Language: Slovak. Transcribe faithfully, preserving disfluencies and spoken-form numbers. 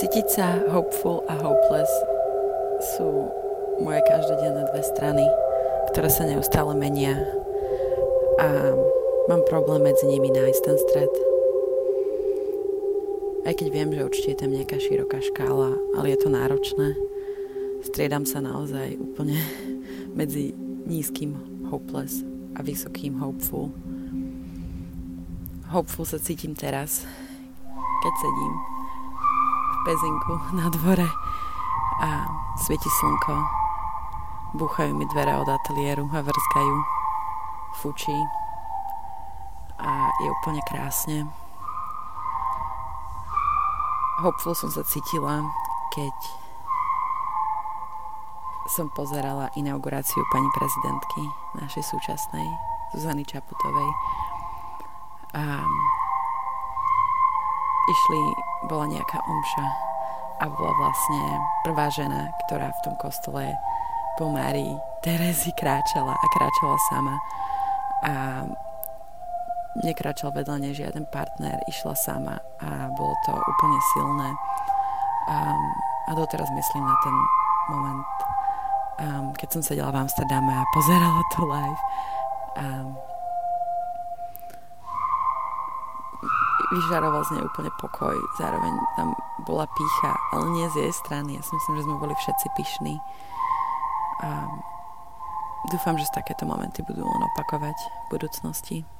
Cítiť sa hopeful a hopeless sú moje každodenné dve strany, ktoré sa neustále menia a mám problém medzi nimi nájsť ten stred. Aj keď viem, že určite je tam nejaká široká škála, ale je to náročné. Striedam sa naozaj úplne medzi nízkym hopeless a vysokým hopeful. Hopeful sa cítim teraz, keď sedím v pezinku na dvore a svieti slnko. Búchajú mi dvere od ateliéru a vrzgajú. Fučí a je úplne krásne. Hopeful som sa cítila, keď som pozerala inauguráciu pani prezidentky našej súčasnej, Zuzany Čaputovej. A išli, bola nejaká omša a bola vlastne prvá žena, ktorá v tom kostole po Márii Terézy kráčala a kráčala sama. A nekráčal vedľa nej žiaden partner, išla sama a bolo to úplne silné. A, a doteraz myslím na ten moment, um, keď som sedela v Amsterdame a pozerala to live. Um, vyžaroval z nej úplne pokoj, zároveň tam bola pýcha, ale nie z jej strany. Ja si myslím, že sme boli všetci pyšní. Um, dúfam, že takéto momenty budú len opakovať v budúcnosti.